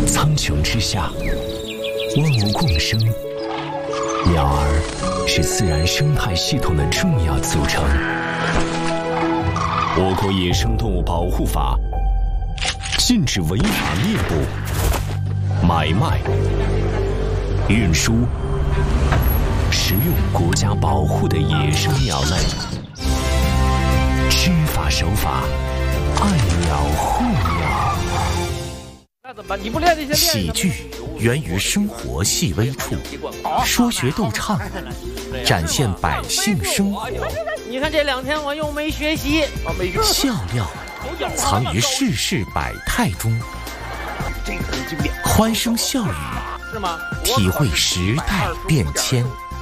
苍穹之下，万物共生，鸟儿是自然生态系统的重要组成。我国野生动物保护法禁止违法猎捕、买卖、运输、食用国家保护的野生鸟类。知法守法，爱鸟护鸟。 那怎么办？你不练这些喜剧源于生活细微处，说学逗唱，展现百姓生活。 你看这2天我又没学习， 笑料藏于世事百态中，欢声笑语是吗？ 体会时代变迁。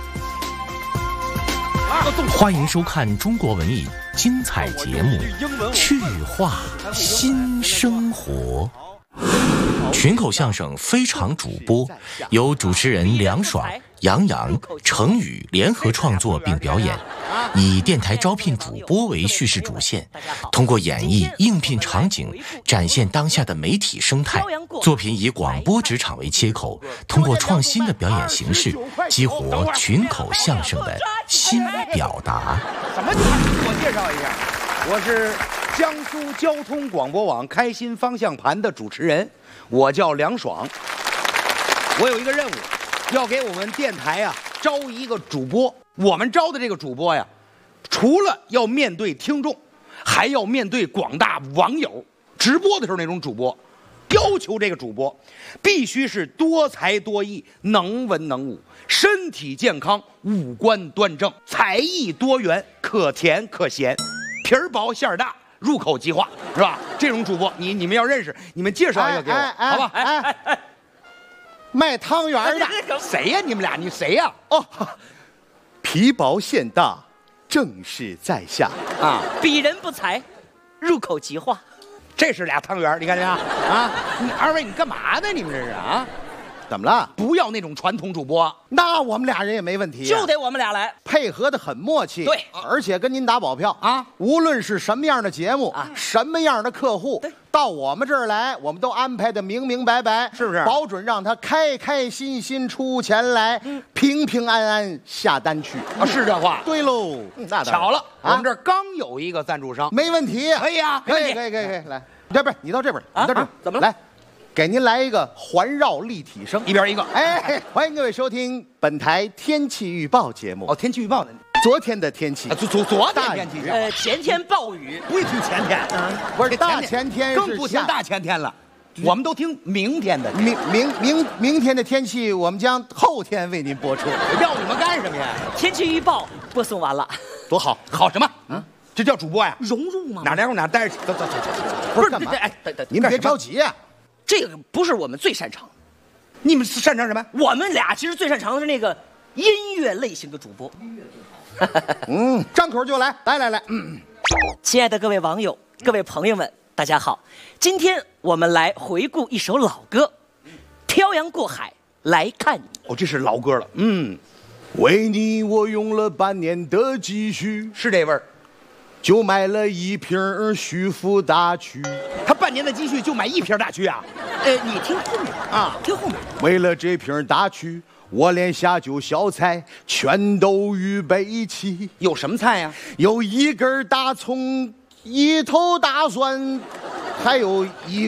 欢迎收看中国文艺精彩节目《趣话新生活》。群口相声非常主播由主持人梁爽、杨洋、程宇联合创作并表演，以电台招聘主播为叙事主线，通过演绎应聘场景，展现当下的媒体生态。作品以广播职场为切口，通过创新的表演形式，激活群口相声的新表达。 什么？自我介绍一下，我是江苏交通广播网开心方向盘的主持人，我叫梁爽。我有一个任务，要给我们电台啊招一个主播。我们招的这个主播呀，除了要面对听众，还要面对广大网友。直播的时候那种主播，要求这个主播必须是多才多艺、能文能武，身体健康，五官端正，才艺多元，可甜可咸，皮儿薄馅儿大，入口即化，是吧？这种主播你们要认识，你们介绍一个给我，好吧？ 卖汤圆的谁呀？你们俩？你谁呀？ 哦，皮薄馅大，正是在下啊！ 鄙人不才，入口即化。 这是俩汤圆，你看见啊？二位你干嘛呢？你们这是啊？ 怎么了？ 不要那种传统主播， 那我们俩人也没问题、啊， 就得我们俩来， 配合的很默契。 对， 而且跟您打保票啊， 无论是什么样的节目啊，什么样的客户，到我们这儿来，我们都安排的明明白白， 是不是？ 保准让他开开心心出钱来，平平安安下单去啊，是这话。 对喽，那巧了，我们这儿刚有一个赞助商， 没问题， 可以啊， 可以，来，这不是你到这边，你到这边， 怎么了？ 来。给您来一个环绕立体声， 一边一个。 哎，欢迎各位收听本台天气预报节目。 哦，天气预报的， 昨天的天气， 昨天天气， 前天暴雨， 不会听前天， 不是大前天， 更不听大前天了，我们都听明天的。 明天的天气，我们将后天为您播出。 要你们干什么呀？ 天气预报播送完了， 多好，好什么？这叫主播呀？ 融入吗？ 哪来哪待着，走， 不是干嘛？ 哎， 你们别着急呀。 这个不是我们最擅长， 你们擅长什么？ 我们俩其实最擅长的是那个音乐类型的主播。 张口就来，来， 亲爱的各位网友、各位朋友们，大家好！今天我们来回顾一首老歌，《漂洋过海来看你》。 哦，这是老歌了。 为你我用了半年的积蓄， 是这味儿。 就买了一瓶徐福大曲， 他半年的积蓄就买一瓶大曲啊？ 你听后面啊，听后面。 为了这瓶大曲，我连下酒小菜全都预备齐。 有什么菜呀？ 有一根大葱，一头大蒜，还有一